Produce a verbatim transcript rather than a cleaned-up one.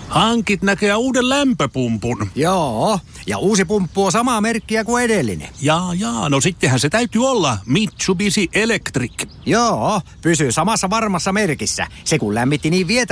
Hankit näköjä uuden lämpöpumpun. Joo, ja uusi pumppu on samaa merkkiä kuin edellinen. Jaa, jaa, no sittenhän se täytyy olla Mitsubishi Electric. Joo, pysyy samassa varmassa merkissä. Se kun lämmitti niin vietä